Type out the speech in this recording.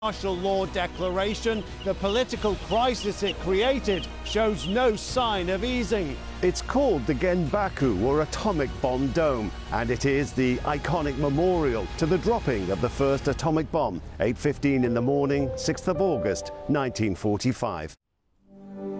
Martial law declaration, the political crisis it created shows no sign of easing. It's called the Genbaku, or Atomic Bomb Dome, and it is the iconic memorial to the dropping of the first atomic bomb, 8:15 in the morning, 6th of August, 1945.